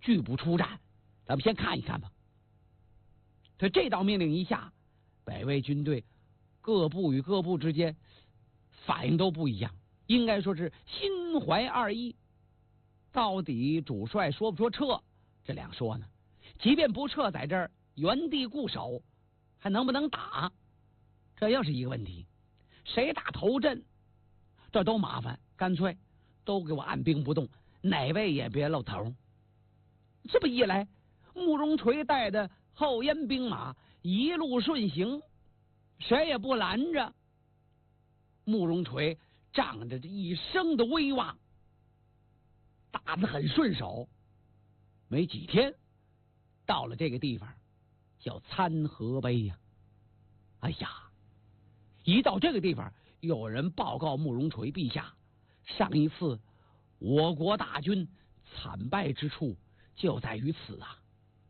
拒不出战。咱们先看一看吧。他这道命令一下，北魏军队各部与各部之间反应都不一样，应该说是心怀二意。到底主帅说不说撤，这两说呢。即便不撤，在这儿原地固守，还能不能打，这又是一个问题。谁打头阵，这都麻烦，干脆都给我按兵不动，哪位也别露头。这么一来，慕容垂带的后燕兵马一路顺行，谁也不拦着。慕容垂仗着这一生的威望，打得很顺手。没几天，到了这个地方，叫参合碑呀。哎呀，一到这个地方，有人报告慕容垂陛下，上一次我国大军惨败之处就在于此啊！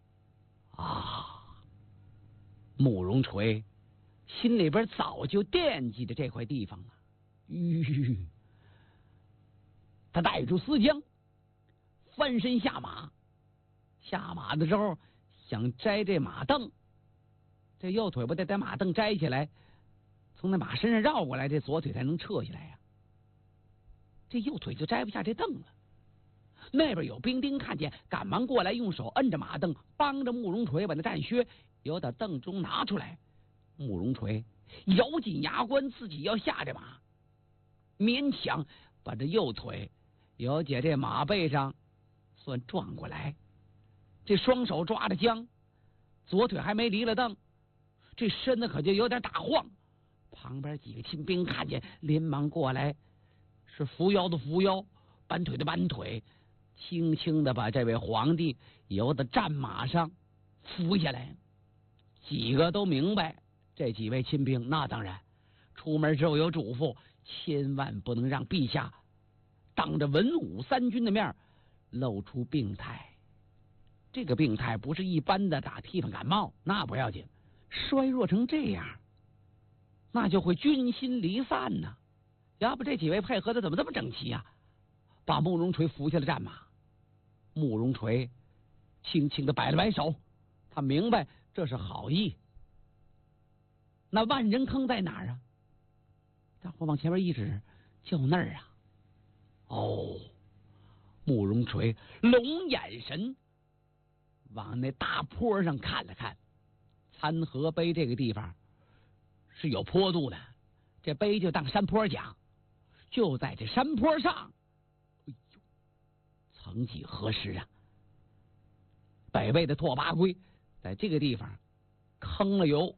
慕容垂心里边早就惦记着这块地方了。他带住丝将，翻身下马。下马的时候想摘这马镫，这右腿不得马镫摘起来，从那马身上绕过来，这左腿才能撤下来呀。这右腿就摘不下这镫了。那边有兵丁看见，赶忙过来，用手摁着马镫，帮着慕容垂把那战靴由他镫中拿出来。慕容垂咬紧牙关，自己要下这马，勉强把这右腿由解这马背上算转过来。这双手抓着缰，左腿还没离了镫，这身子可就有点打晃。旁边几个亲兵看见，连忙过来，是扶腰的扶腰，扳腿的扳腿，轻轻的把这位皇帝由他战马上扶下来。几个都明白，这几位亲兵那当然出门之后有嘱咐，千万不能让陛下当着文武三军的面露出病态。这个病态不是一般的打嚏感冒，那不要紧，衰弱成这样，那就会军心离散呢。要不这几位配合的怎么这么整齐啊？把慕容垂扶下了战马。慕容垂轻轻的摆了摆手，他明白这是好意。那万人坑在哪儿啊？大伙往前面一指，就那儿啊。慕容垂龙眼神往那大坡上看了看。参合碑这个地方是有坡度的，这碑就当山坡讲，就在这山坡上。曾几何时啊，北魏的拓跋圭在这个地方坑了有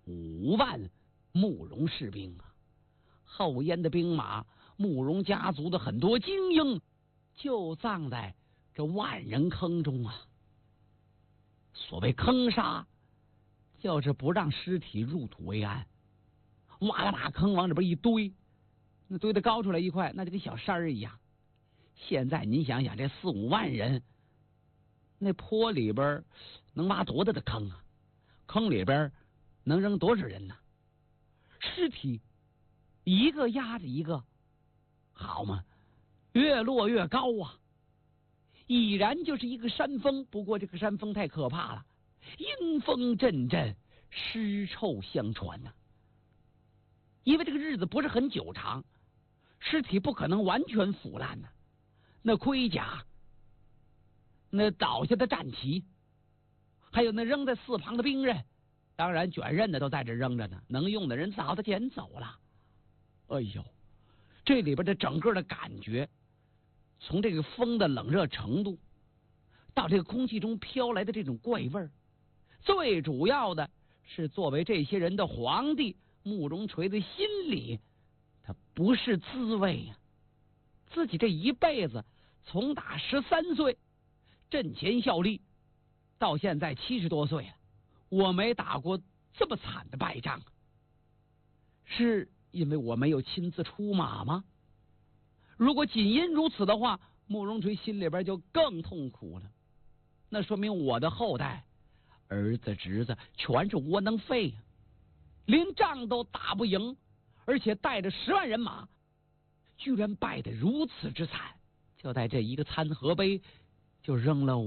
5万慕容士兵啊。后燕的兵马，慕容家族的很多精英就葬在这万人坑中啊。所谓坑杀，就是不让尸体入土为安，挖个大坑往里边一堆，那堆得高出来一块，那就跟小山儿一样。现在您想想，这4、5万人，那坡里边能挖多大的坑啊？坑里边能扔多少人呢？尸体一个压着一个，好嘛，越落越高啊！已然就是一个山峰，不过这个山峰太可怕了，阴风阵阵，尸臭相传呐。因为这个日子不是很久长，尸体不可能完全腐烂呐。那盔甲，那倒下的战旗，还有那扔在4旁的兵刃，当然卷刃的都在这扔着呢，能用的人早都捡走了。哎呦，这里边的整个的感觉，从这个风的冷热程度，到这个空气中飘来的这种怪味儿，最主要的是作为这些人的皇帝，慕容垂的心里他不是滋味呀。自己这一辈子从打13岁阵前效力，到现在70多岁了，我没打过这么惨的败仗。是因为我没有亲自出马吗？如果仅因如此的话，慕容垂心里边就更痛苦了。那说明我的后代儿子侄子全是窝囊废呀，连仗都打不赢，而且带着10万人马，居然败得如此之惨，就在这一个参合碑就扔了